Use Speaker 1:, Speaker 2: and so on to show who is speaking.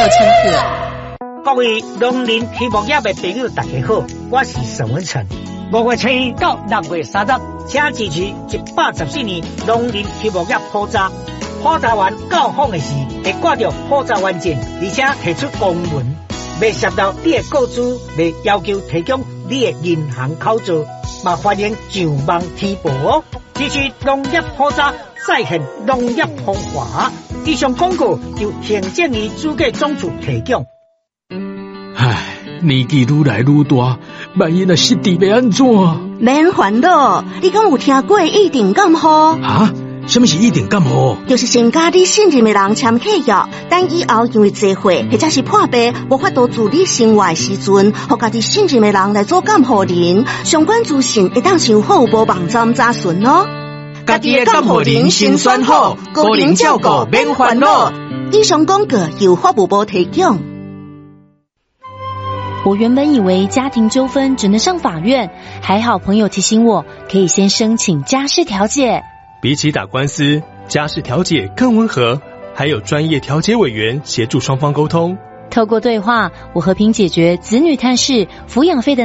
Speaker 1: 称贺。
Speaker 2: 各位农林畜牧业的朋友，大家好，我是沈文成。5月7日到6月30日，请支持114年农林畜牧业普查。普查完到访的时，会挂着普查完证，而且提出公文，未涉到你的个资，未要求提供你的银行口座，嘛欢迎上网提报哦。支持农业普查，再现农业风华。以上广告由行政院主计总处提供。
Speaker 3: 唉，年纪愈来愈大，万一若失智要安怎？
Speaker 4: 免烦恼，你敢有听过一定感冒？
Speaker 3: 啊？什么是一定感冒？
Speaker 4: 就是先甲你信任的人签契约，等以后因为聚会或者是破病无法度自理生活的时阵，互家己信任的人来做监护人。相关资讯会当上服务部网站查询哦。
Speaker 3: 家己的监护人先选好，个人照顾免烦恼。
Speaker 4: 以上广告由服务部提供。
Speaker 1: 我原本以为家庭纠纷只能上法院，还好朋友提醒我，可以先申请家事调解。
Speaker 5: 比起打官司，家事调解更温和，还有专业调解委员协助双方沟通。
Speaker 1: 透过对话，我和平解决子女探视、抚养费的